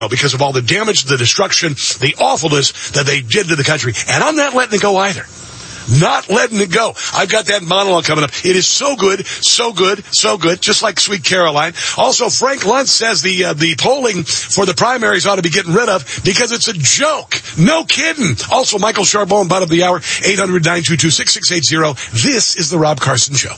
because of all the damage, the destruction, the awfulness that they did to the country. And I'm not letting it go either. Not letting it go. I've got that monologue coming up. It is so good, so good, so good, just like Sweet Caroline. Also, Frank Luntz says the polling for the primaries ought to be getting rid of because it's a joke. No kidding. Also, Michael Charbon, bottom of the hour, 800-922-6680. This is The Rob Carson Show.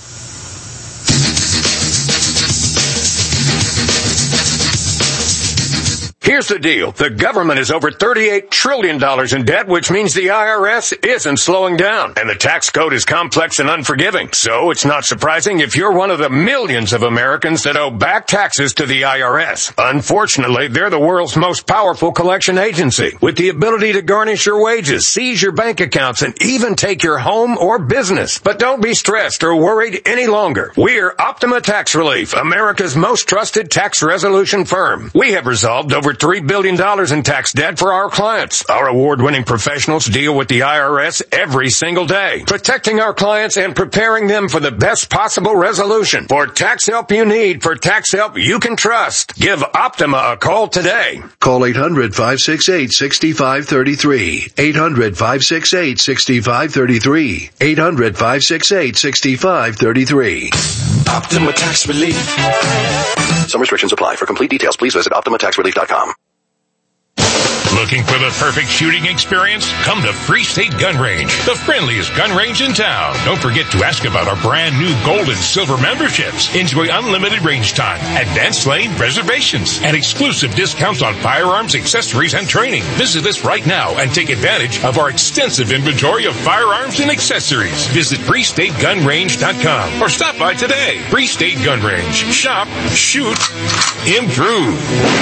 Here's the deal. The government is over $38 trillion in debt, which means the IRS isn't slowing down. And the tax code is complex and unforgiving. So it's not surprising if you're one of the millions of Americans that owe back taxes to the IRS. Unfortunately, they're the world's most powerful collection agency, with the ability to garnish your wages, seize your bank accounts, and even take your home or business. But don't be stressed or worried any longer. We're Optima Tax Relief, America's most trusted tax resolution firm. We have resolved over $3 billion in tax debt for our clients. Our award-winning professionals deal with the IRS every single day, protecting our clients and preparing them for the best possible resolution. For tax help you need, for tax help you can trust, give Optima a call today. Call 800-568-6533. 800-568-6533. 800-568-6533. Optima Tax Relief. Some restrictions apply. For complete details, please visit OptimaTaxRelief.com. Looking for the perfect shooting experience? Come to Free State Gun Range, the friendliest gun range in town. Don't forget to ask about our brand new gold and silver memberships. Enjoy unlimited range time, advanced lane reservations, and exclusive discounts on firearms, accessories, and training. Visit us right now and take advantage of our extensive inventory of firearms and accessories. Visit FreeStateGunRange.com or stop by today. Free State Gun Range. Shop, shoot, improve.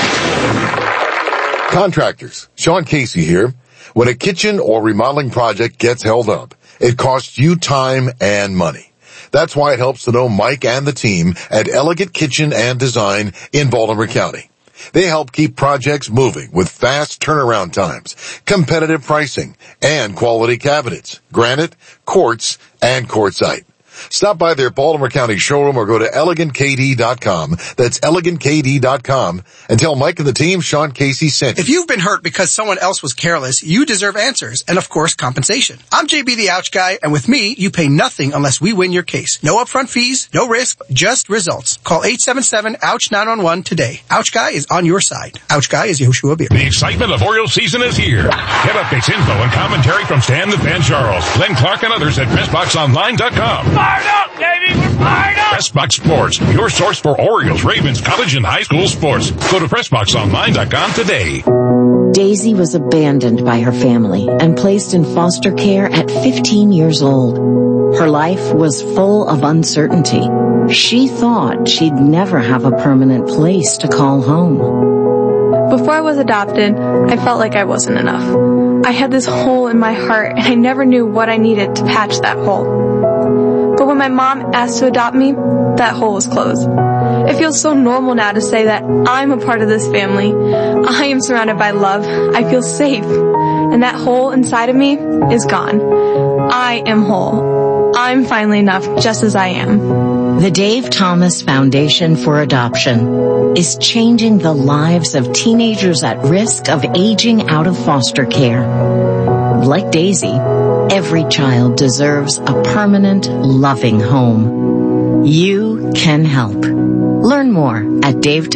Contractors, Sean Casey here. When a kitchen or remodeling project gets held up, it costs you time and money. That's why it helps to know Mike and the team at Elegant Kitchen and Design in Baltimore County. They help keep projects moving with fast turnaround times, competitive pricing, and quality cabinets, granite, quartz, and quartzite. Stop by their Baltimore County showroom or go to ElegantKD.com. That's ElegantKD.com and tell Mike and the team Sean Casey sent you. If you've been hurt because someone else was careless, you deserve answers and, of course, compensation. I'm JB the Ouch Guy, and with me, you pay nothing unless we win your case. No upfront fees, no risk, just results. Call 877-OUCH-911 today. Ouch Guy is on your side. Ouch Guy is Yoshua Beer. The excitement of Orioles season is here. Get updates, info, and commentary from Stan the Fan Charles, Glenn Clark, and others at PressBoxOnline.com. Fired up, baby! We're fired up! PressBox Sports, your source for Orioles, Ravens, college, and high school sports. Go to PressBoxOnline.com today. Daisy was abandoned by her family and placed in foster care at 15 years old. Her life was full of uncertainty. She thought she'd never have a permanent place to call home. Before I was adopted, I felt like I wasn't enough. I had this hole in my heart, and I never knew what I needed to patch that hole. But when my mom asked to adopt me, that hole was closed. It feels so normal now to say that I'm a part of this family. I am surrounded by love. I feel safe. And that hole inside of me is gone. I am whole. I'm finally enough just as I am. The Dave Thomas Foundation for Adoption is changing the lives of teenagers at risk of aging out of foster care. Like Daisy, every child deserves a permanent, loving home. You can help. Learn more at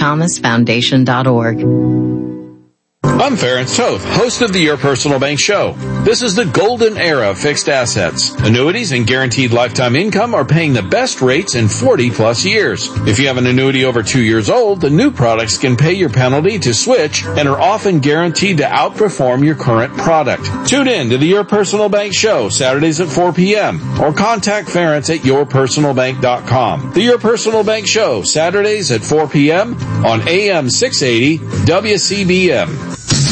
davethomasfoundation.org. I'm Ference Toth, host of the Your Personal Bank Show. This is the golden era of fixed assets. Annuities and guaranteed lifetime income are paying the best rates in 40-plus years. If you have an annuity over 2 years old, the new products can pay your penalty to switch and are often guaranteed to outperform your current product. Tune in to the Your Personal Bank Show, Saturdays at 4 p.m. or contact Ference at yourpersonalbank.com. The Your Personal Bank Show, Saturdays at 4 p.m. on AM 680 WCBM.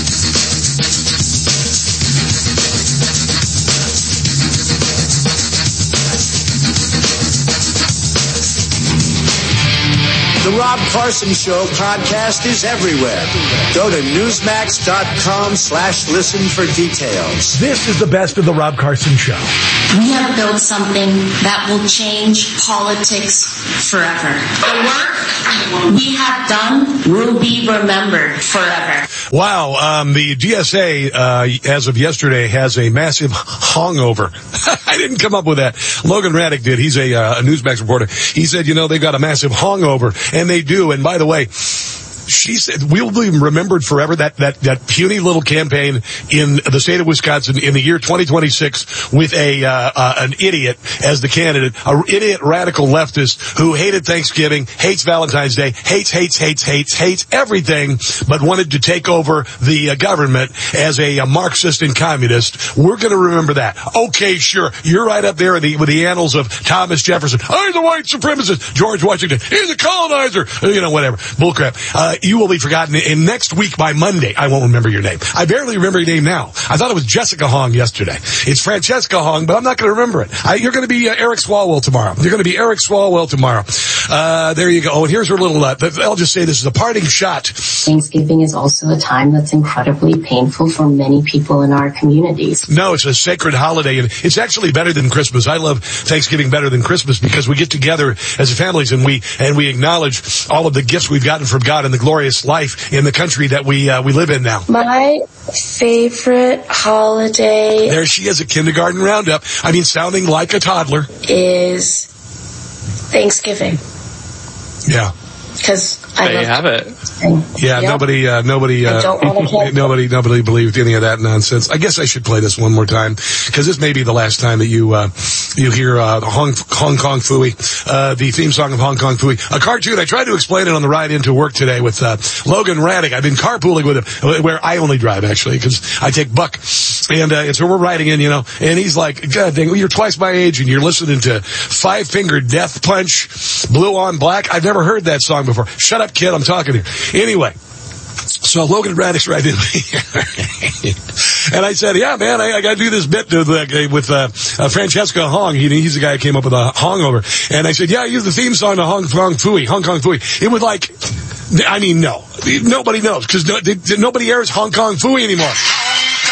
The Rob Carson Show podcast is everywhere. Go to Newsmax.com/listen for details. This is the best of the Rob Carson Show. We have built something that will change politics forever. The work we have done will be remembered forever. Wow, the GSA, as of yesterday, has a massive hangover. I didn't come up with that. Logan Raddick did. He's a Newsmax reporter. He said, they've got a massive hangover, and they do. And by the way, she said, we'll be remembered forever, that puny little campaign in the state of Wisconsin in the year 2026 with an idiot as the candidate, an idiot radical leftist who hated Thanksgiving, hates Valentine's Day, hates everything, but wanted to take over the government as a Marxist and communist. We're going to remember that. Okay, sure. You're right up there with the annals of Thomas Jefferson. I'm the white supremacist. George Washington. He's a colonizer. Whatever. Bullcrap. You will be forgotten. And next week by Monday, I won't remember your name. I barely remember your name now. I thought it was Jessica Hong yesterday. It's Francesca Hong, but I'm not going to remember it. You're going to be Eric Swalwell tomorrow. You're going to be Eric Swalwell tomorrow. There you go. Oh, and here's her little, I'll just say this is a parting shot. Thanksgiving is also a time that's incredibly painful for many people in our communities. No, it's a sacred holiday, and it's actually better than Christmas. I love Thanksgiving better than Christmas because we get together as families and we acknowledge all of the gifts we've gotten from God and the glorious life in the country that we live in now. My favorite holiday, there she is, a kindergarten roundup. I mean, sounding like a toddler, is Thanksgiving. Yeah. Because there you have it. Yeah, yep. Nobody believed any of that nonsense. I guess I should play this one more time because this may be the last time that you hear Hong Kong Phooey, the theme song of Hong Kong Phooey, a cartoon. I tried to explain it on the ride into work today with Logan Raddick. I've been carpooling with him, where I only drive actually because I take Buck, and so we're riding in, and he's like, God dang, you're twice my age and you're listening to Five Finger Death Punch, Blue on Black. I've never heard that song before. Shut up, kid, I'm talking here. Anyway, so Logan Raddick's right in me. And I said, yeah, man, I got to do this bit with Francesca Hong. He's the guy who came up with a hangover. And I said, yeah, I use the theme song to Hong Kong Phooey. It was like, no. Nobody knows because nobody airs Hong Kong Phooey anymore.